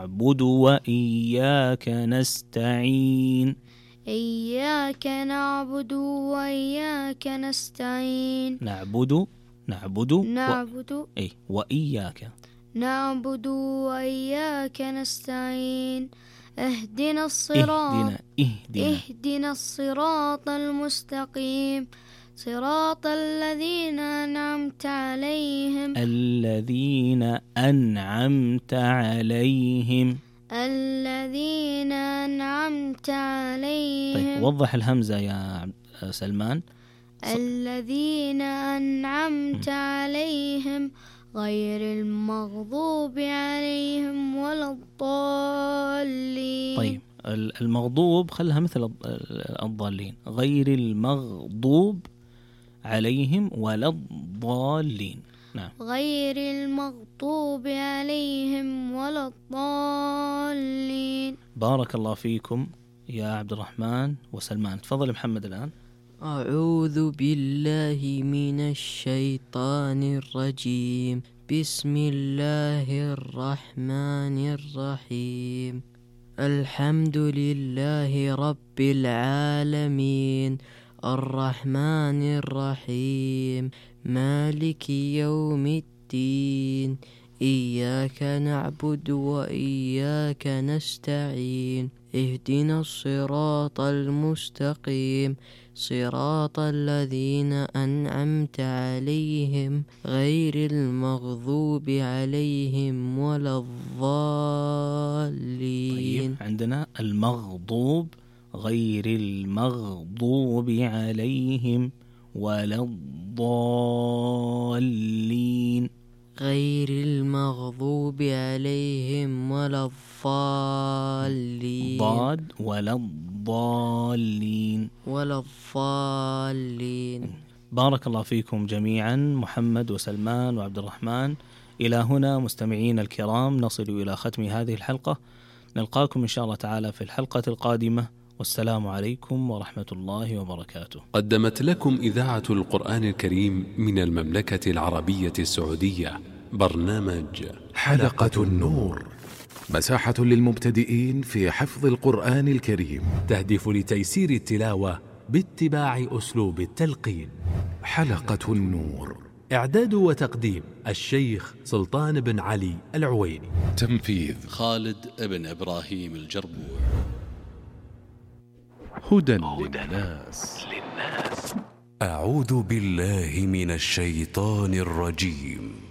نعبد وإياك نستعين. إياك نعبد وإياك نستعين. نعبد وإياك. نعبد وإياك نستعين. اهدنا الصراط المستقيم صراط الذين أنعمت عليهم. طيب وضح الهمزة يا سلمان. الذين أنعمت عليهم غير المغضوب عليهم ولا الضالين. طيب المغضوب خلها مثل الضالين، غير المغضوب عليهم ولا الضالين. نعم. غير المغضوب عليهم ولا الضالين. بارك الله فيكم يا عبد الرحمن وسلمان. تفضل محمد الآن. أعوذ بالله من الشيطان الرجيم. بسم الله الرحمن الرحيم. الحمد لله رب العالمين الرحمن الرحيم مالك يوم الدين. إياك نعبد وإياك نستعين. اهدنا الصراط المستقيم صراط الذين أنعمت عليهم غير المغضوب عليهم ولا الضالين. طيب عندنا المغضوب، غير المغضوب عليهم ولا الضالين. غير المغضوب عليهم ولا الضالين. ضاد ولا الضالين. بارك الله فيكم جميعا محمد وسلمان وعبد الرحمن. إلى هنا مستمعين الكرام نصل إلى ختم هذه الحلقة. نلقاكم إن شاء الله تعالى في الحلقة القادمة، والسلام عليكم ورحمة الله وبركاته. قدمت لكم إذاعة القرآن الكريم من المملكة العربية السعودية برنامج حلقة النور، مساحة للمبتدئين في حفظ القرآن الكريم، تهدف لتيسير التلاوة باتباع أسلوب التلقين. حلقة النور، إعداد وتقديم الشيخ سلطان بن علي العويني، تنفيذ خالد بن إبراهيم الجربوع. هدى للناس. أعوذ بالله من الشيطان الرجيم.